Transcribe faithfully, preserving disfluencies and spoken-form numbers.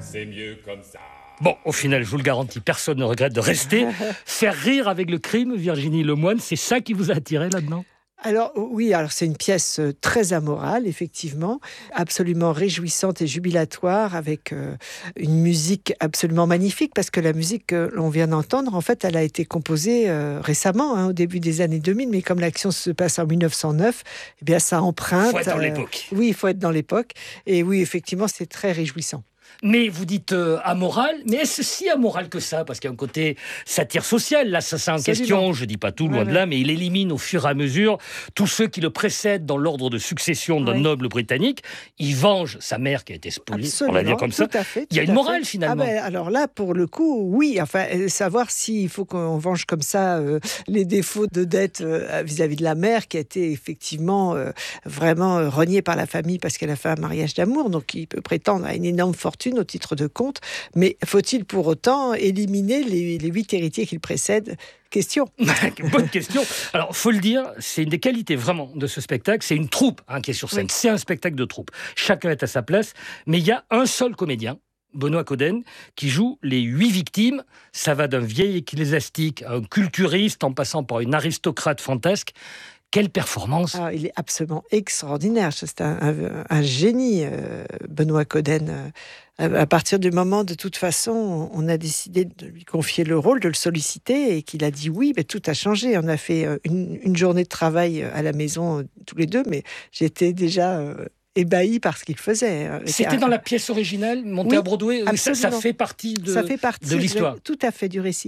c'est mieux comme ça. Bon, au final, je vous le garantis, personne ne regrette de rester. Faire rire avec le crime, Virginie Lemoine, c'est ça qui vous a attiré là-dedans ? Alors oui, alors c'est une pièce très amorale, effectivement, absolument réjouissante et jubilatoire, avec euh, une musique absolument magnifique, parce que la musique que l'on vient d'entendre, en fait, elle a été composée euh, récemment, hein, au début des années deux mille, mais comme l'action se passe en mille neuf cent neuf, eh bien ça emprunte... Il faut être dans euh, l'époque. Oui, il faut être dans l'époque, et oui, effectivement, c'est très réjouissant. Mais vous dites euh, amoral, mais est-ce si amoral que ça ? Parce qu'il y a un côté satire sociale, l'assassin en Absolument. question, je ne dis pas tout, loin Ouais, de ouais. là, mais il élimine au fur et à mesure tous ceux qui le précèdent dans l'ordre de succession d'un Ouais. noble britannique. Il venge sa mère qui a été spoliée, on va dire comme ça. Tout à fait, Il y a tout une à morale fait. finalement. Ah ben, alors là, pour le coup, oui. Enfin, euh, savoir s'il faut qu'on venge comme ça euh, les défauts de dette euh, vis-à-vis de la mère, qui a été effectivement euh, vraiment euh, reniée par la famille parce qu'elle a fait un mariage d'amour, donc il peut prétendre à une énorme fortune au titre de comte. Mais faut-il pour autant éliminer les, les huit héritiers qui le précèdent ? Question. Bonne question. Alors, faut le dire, c'est une des qualités vraiment de ce spectacle. C'est une troupe hein, qui est sur scène. Oui. C'est un spectacle de troupe. Chacun est à sa place, mais il y a un seul comédien, Benoît Coden, qui joue les huit victimes. Ça va d'un vieil ecclésiastique à un culturiste, en passant par une aristocrate fantasque. Quelle performance! Ah, il est absolument extraordinaire. C'est un, un, un génie, euh, Benoît Coden. Euh, à partir du moment, de toute façon, on a décidé de lui confier le rôle, de le solliciter, et qu'il a dit oui, mais tout a changé. On a fait une, une journée de travail à la maison, euh, tous les deux, mais j'étais déjà... Euh, ébahi par ce qu'il faisait. C'était dans la pièce originale, montée Oui, à Broadway. Ça, ça absolument. fait partie de, Ça fait partie de l'histoire. de, tout à fait du récit.